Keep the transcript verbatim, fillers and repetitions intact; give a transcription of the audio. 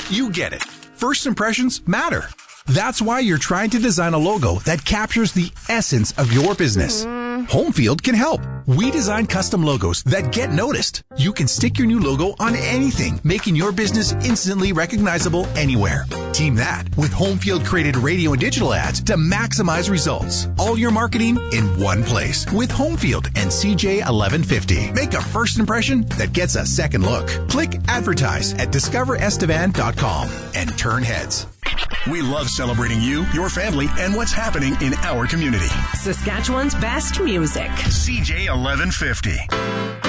You get it. First impressions matter. That's why you're trying to design a logo that captures the essence of your business. Mm. Homefield can help. We design custom logos that get noticed. You can stick your new logo on anything, making your business instantly recognizable anywhere. Team that with Homefield created radio and digital ads to maximize results. All your marketing in one place with Homefield and C J eleven fifty. Make a first impression that gets a second look. Click advertise at discover estevan dot com and turn heads. We love celebrating you, your family, and what's happening in our community. Saskatchewan's best music. C J eleven fifty.